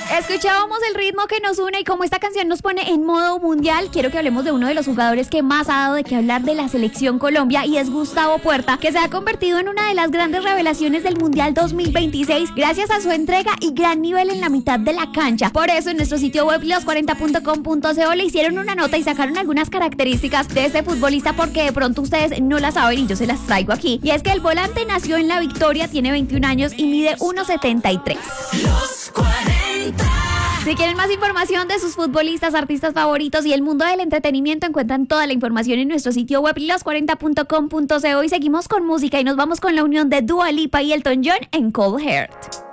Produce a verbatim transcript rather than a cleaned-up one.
Escuchábamos el ritmo que nos une y como esta canción nos pone en modo mundial, quiero que hablemos de uno de los jugadores que más ha dado de qué hablar de la selección Colombia y es Gustavo Puerta, que se ha convertido en una de las grandes revelaciones del Mundial dos mil veintiséis gracias a su entrega y gran nivel en la mitad de la cancha. Por eso en nuestro sitio web los cuarenta punto com punto co le hicieron una nota y sacaron algunas características de este futbolista porque de pronto ustedes no las saben y yo se las traigo aquí. Y es que el volante nació en La Victoria, tiene veintiún años y mide uno setenta y tres. Los cuarenta. Si quieren más información de sus futbolistas, artistas favoritos y el mundo del entretenimiento, encuentran toda la información en nuestro sitio web los cuarenta punto com punto co y seguimos con música y nos vamos con la unión de Dua Lipa y Elton John en Cold Heart.